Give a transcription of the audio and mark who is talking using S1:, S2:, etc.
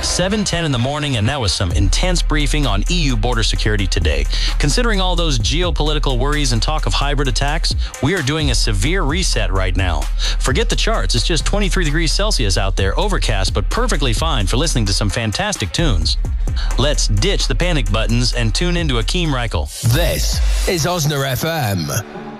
S1: 7:10 in the morning, and that was some intense briefing on EU border security today. Considering all those geopolitical worries and talk of hybrid attacks, we are doing a severe reset right now. Forget the charts. It's just 23 degrees Celsius out there, overcast, but perfectly fine for listening to some fantastic tunes. Let's ditch the panic buttons and tune into Akeem Reichel.
S2: This is Osna FM.